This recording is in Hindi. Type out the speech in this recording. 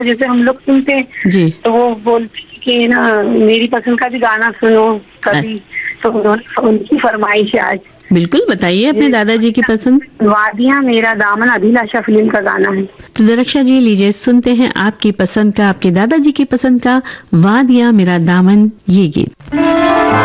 जैसे हम लोग सुनते हैं जी। तो वो बोलती कि ना मेरी पसंद का भी गाना सुनो कभी, तो उनकी फरमाइश है आज। बिल्कुल, बताइए अपने दादाजी की पसंद। वादियां मेरा दामन अभिलाषा फिल्म का गाना है। तो दरक्षा जी, लीजिए सुनते हैं आपकी पसंद का, आपके दादाजी की पसंद का वादियां मेरा दामन, ये गीत।